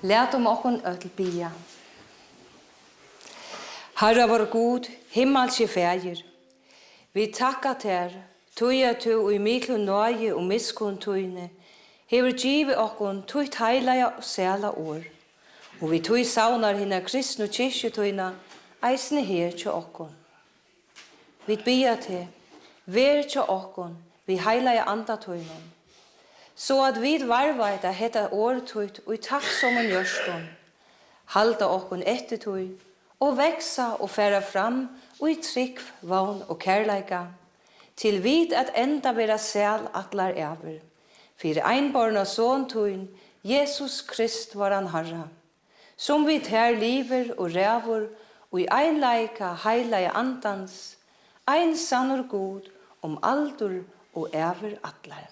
Lät om okon öll bia. Herre vår god, himmelske fægir, vi takka ter, tøya tu og i miklu nøye og miskun tøyne, hever givet okon tøyt heilaja og sæla år, og vi tøy saunar hinna kristnu kyrkjutøyna, eisne her til okon. Vi bia til, ver til okon, vi heilaja andatøynon, så at vi varvaita hetta årtøyt og i takk som en gjørstånd, halda okon ettertøy, og veksa og færa fram og i trygg, vogn og kærleika, til vid at enda vera sæl atlar ever, for einborna son tøyn, Jesus Krist varan Herra, som vi her liver og rævor, og i einleika heilaja andans, ein sannur god om aldur og ever atlar.